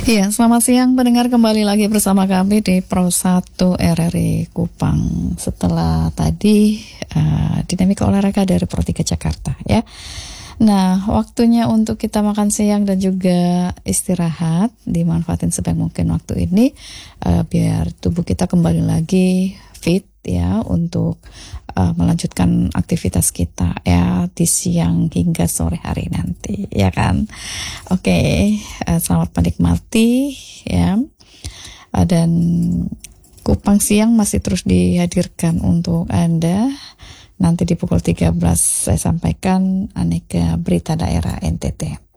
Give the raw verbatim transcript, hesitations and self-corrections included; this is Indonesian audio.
Iya, selamat siang pendengar, kembali lagi bersama kami di Pro satu R R I Kupang. Setelah tadi uh, dinamika olahraga dari Pro tiga Jakarta ya. Nah, waktunya untuk kita makan siang dan juga istirahat. Dimanfaatin sebaik mungkin waktu ini uh, biar tubuh kita kembali lagi fit ya untuk uh, melanjutkan aktivitas kita ya di siang hingga sore hari nanti ya kan. Oke, okay, uh, selamat menikmati ya. Uh, dan Kupang Siang masih terus dihadirkan untuk Anda. Nanti di pukul tiga belas saya sampaikan aneka berita daerah N T T.